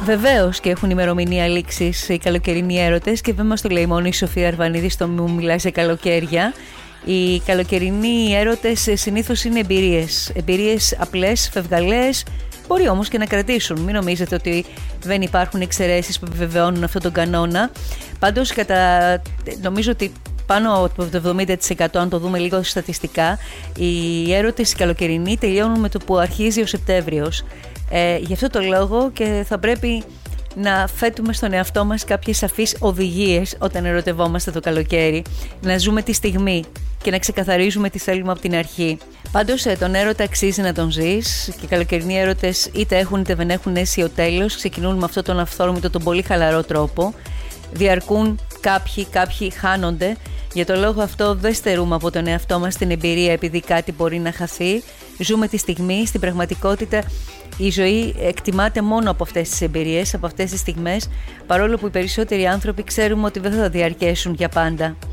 Βεβαίως και έχουν ημερομηνία λήξης οι καλοκαιρινοί έρωτες και δεν μας το λέει μόνο η Σοφία Αρβανίδη στο Μου Μιλάει σε Καλοκαίρια. Οι καλοκαιρινοί έρωτες συνήθως είναι εμπειρίες απλές, φευγαλές, μπορεί όμως και να κρατήσουν. Μην νομίζετε ότι δεν υπάρχουν εξαιρέσεις που επιβεβαιώνουν αυτόν τον κανόνα. Πάντως νομίζω ότι πάνω από το 70%, αν το δούμε λίγο στατιστικά, οι έρωτες οι καλοκαιρινοί τελειώνουν με το που αρχίζει ο Σεπτέμβριος. Γι' αυτό το λόγο και θα πρέπει να θέτουμε στον εαυτό μας κάποιες σαφείς οδηγίες όταν ερωτευόμαστε το καλοκαίρι, να ζούμε τη στιγμή και να ξεκαθαρίζουμε τι θέλουμε από την αρχή. Πάντως τον έρωτα αξίζει να τον ζεις και οι καλοκαιρινοί έρωτες είτε έχουν είτε δεν έχουν αίσιο τέλος, ξεκινούν με αυτόν τον αυθόρμητο, τον πολύ χαλαρό τρόπο, διαρκούν κάποιοι χάνονται. Για το λόγο αυτό δεν στερούμε από τον εαυτό μας την εμπειρία επειδή κάτι μπορεί να χαθεί. Ζούμε τη στιγμή, στην πραγματικότητα η ζωή εκτιμάται μόνο από αυτές τις εμπειρίες, από αυτές τις στιγμές, παρόλο που οι περισσότεροι άνθρωποι ξέρουμε ότι δεν θα διαρκέσουν για πάντα.